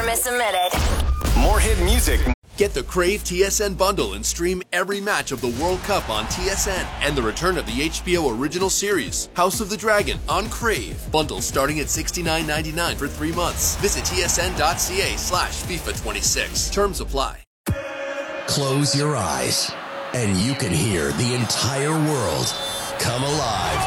miss a minute. More hit music. Get the Crave TSN bundle and stream every match of the World Cup on TSN and the return of the HBO original series, House of the Dragon, on Crave. Bundle starting at $69.99 for 3 months. Visit tsn.ca/FIFA26. Terms apply. Close your eyes and you can hear the entire world come alive.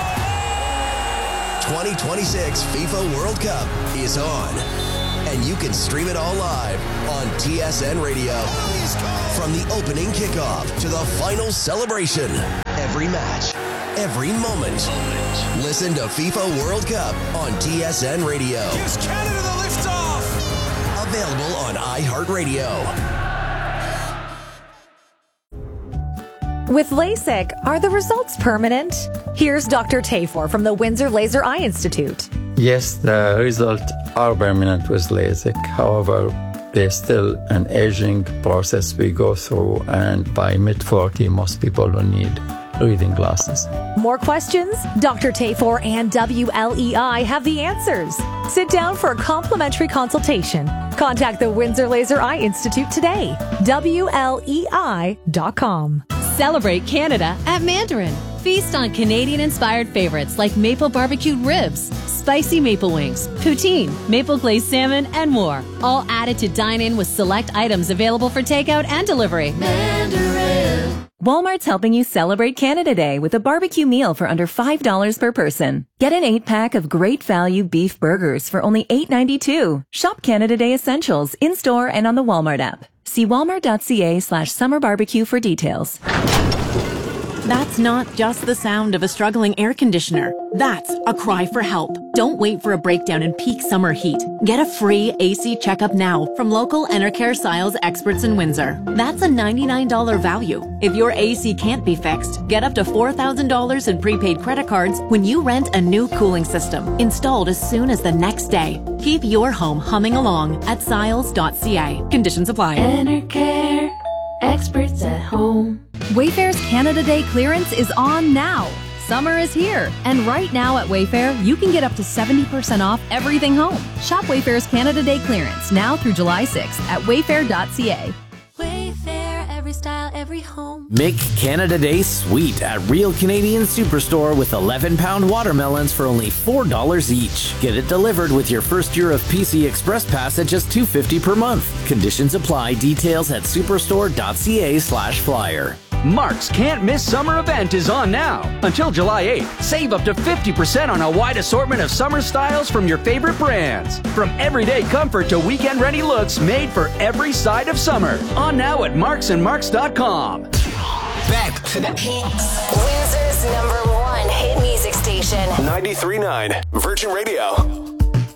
2026 FIFA World Cup is on. And you can stream it all live on TSN Radio. From the opening kickoff to the final celebration, every match, every moment. Listen to FIFA World Cup on TSN Radio. Gives Canada the liftoff. Available on iHeartRadio. With LASIK, are the results permanent? Here's Dr. Tafor from the Windsor Laser Eye Institute. Yes, the results are permanent with LASIK. However, there's still an aging process we go through, and by mid-40, most people will need reading glasses. More questions? Dr. Tafor and WLEI have the answers. Sit down for a complimentary consultation. Contact the Windsor Laser Eye Institute today. WLEI.com. Celebrate Canada at Mandarin. Feast on Canadian-inspired favorites like maple barbecued ribs, spicy maple wings, poutine, maple glazed salmon, and more. All added to dine in with select items available for takeout and delivery. Mandarin. Walmart's helping you celebrate Canada Day with a barbecue meal for under $5 per person. Get an 8-pack of great value beef burgers for only $8.92. Shop Canada Day Essentials in-store and on the Walmart app. See walmart.ca/summer barbecue for details. That's not just the sound of a struggling air conditioner. That's a cry for help. Don't wait for a breakdown in peak summer heat. Get a free AC checkup now from local Enercare Siles experts in Windsor. That's a $99 value. If your AC can't be fixed, get up to $4,000 in prepaid credit cards when you rent a new cooling system, installed as soon as the next day. Keep your home humming along at siles.ca. Conditions apply. Enercare, experts at home. Wayfair's Canada Day clearance is on now. Summer is here, and right now at Wayfair, you can get up to 70% off everything home. Shop Wayfair's Canada Day clearance now through July 6th at wayfair.ca. Wayfair, every style, every home. Make Canada Day sweet at Real Canadian Superstore with 11-pound watermelons for only $4 each. Get it delivered with your first year of PC Express Pass at just $2.50 per month. Conditions apply. Details at superstore.ca/flyer. Mark's Can't Miss Summer event is on now. Until July 8th, save up to 50% on a wide assortment of summer styles from your favorite brands. From everyday comfort to weekend-ready looks made for every side of summer. On now at marksandmarks.com. Back to the hits. Windsor's #1 hit music station. 93.9 Virgin Radio.